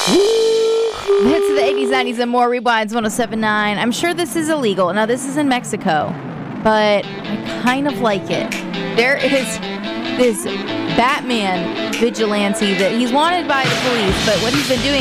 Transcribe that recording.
Hits of the 80s, 90s, and more. Rewinds 107.9. I'm sure this is illegal. Now, this is in Mexico, but I kind of like it. There is this Batman vigilante that he's wanted by the police, but what he's been doing